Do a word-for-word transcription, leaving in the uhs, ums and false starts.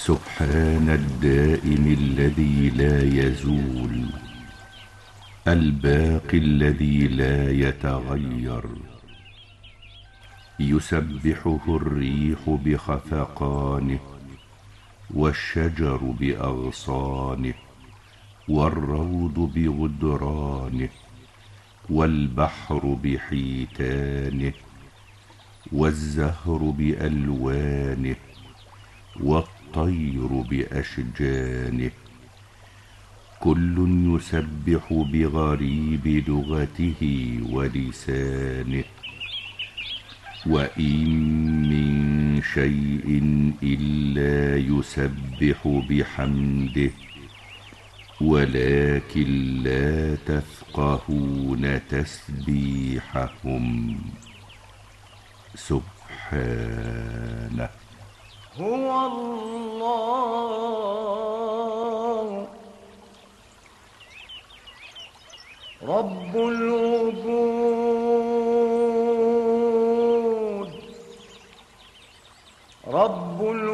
سبحان الدائم الذي لا يزول، الباقي الذي لا يتغير. يسبحه الريح بخفقانه، والشجر بأغصانه، والروض بغدرانه، والبحر بحيتانه، والزهر بألوانه، والطير بأشجانه. كل يسبح بغريب لغته ولسانه. وإن من شيء إلا يسبح بحمده، ولكن لا تفقهون تسبيحهم. سبحانه. هو الله رب الوجود، رب الوجود.